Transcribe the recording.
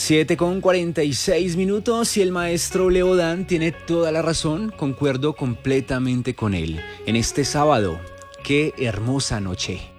7:46 y el maestro Leodán tiene toda la razón, concuerdo completamente con él. En este sábado, qué hermosa noche.